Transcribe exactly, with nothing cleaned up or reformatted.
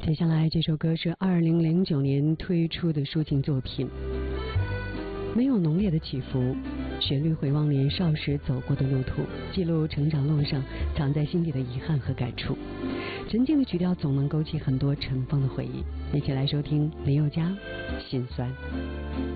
接下来这首歌是二零零九年推出的抒情作品，没有浓烈的起伏，旋律回望年少时走过的路途，记录成长路上藏在心底的遗憾和感触。沉静的曲调总能勾起很多尘封的回忆。一起来收听林宥嘉《心酸》。